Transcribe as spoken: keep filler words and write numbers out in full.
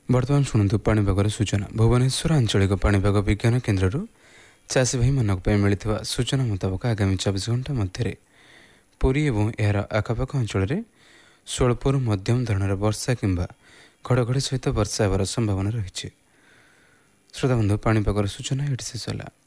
ବର୍ତ୍ତମାନ ଶୁଣନ୍ତୁ ପାଣିପାଗର ସୂଚନା। ଭୁବନେଶ୍ୱର ଆଞ୍ଚଳିକ ପାଣିପାଗ ବିଜ୍ଞାନ କେନ୍ଦ୍ରରୁ ଚାଷୀ ଭାଇମାନଙ୍କ ପାଇଁ ମିଳିଥିବା ସୂଚନା ମୁତାବକ ଆଗାମୀ ଚବିଶ ଘଣ୍ଟା ମଧ୍ୟରେ ପୁରୀ ଏବଂ ଏହାର ଆଖପାଖ ଅଞ୍ଚଳରେ ସ୍ୱଳ୍ପରୁ ମଧ୍ୟମ ଧରଣର ବର୍ଷା କିମ୍ବା ଘଡ଼ଘଡ଼ି ସହିତ ବର୍ଷା ହେବାର ସମ୍ଭାବନା ରହିଛି। ଶ୍ରୋତାବନ୍ଧୁ, ପାଣିପାଗର ସୂଚନା ଏଠି ଶେଷ ହେଲା।